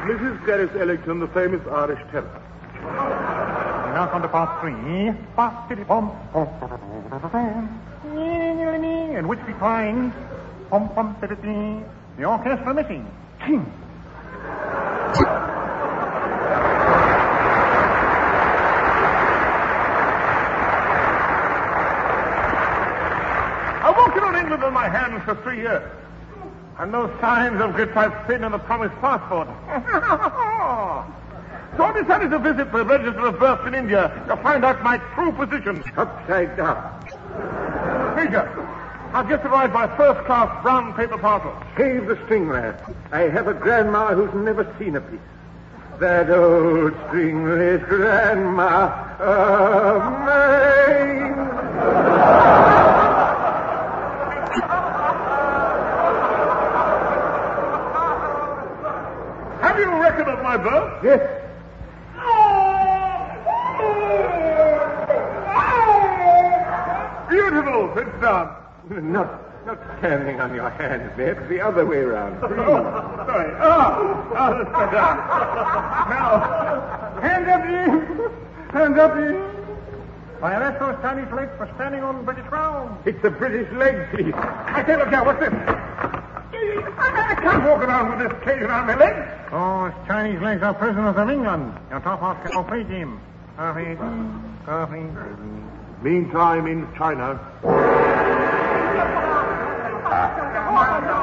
Mrs. Gareth Ellington, the famous Irish tenor. Now come to part 3. In which we find the orchestra missing. I've walked around England on my hands for 3 years. And no signs of grip I've seen in the promised passport. So I decided to visit the Register of Births in India to find out my true position. Upside down. Major, I've just arrived by first-class brown paper parcel. Save the string, lad. I have a grandma who's never seen a piece. That old stringless grandma of mine. Have you a record of my birth? Yes. Beautiful. Sit down. Not standing on your hands, Ned. The other way around. Sorry. Let's sit down. Now, hands up, you. Hands up, you. I arrest those Chinese legs for standing on British ground. It's a British leg piece. I say, look now, what's this? I can't walk around with this cage around my legs. Those Chinese legs are prisoners of England. Your top off can free him. Coffee. Meantime, in China.